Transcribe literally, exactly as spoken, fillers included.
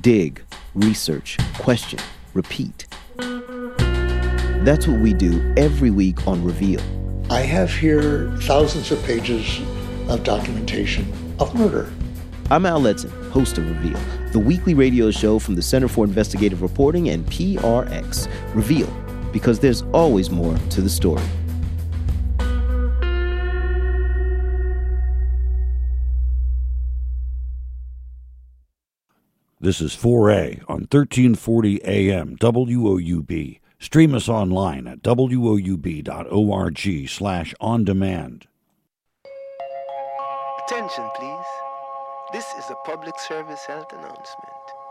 Dig, research, question, repeat. That's what we do every week on Reveal. I have here thousands of pages of documentation of murder. I'm Al Letson, host of Reveal, the weekly radio show from the Center for Investigative Reporting and P R X. Reveal, because there's always more to the story. This is four A on thirteen forty A M W O U B. Stream us online at W O U B dot org slash on demand. Attention, please. This is a public service health announcement.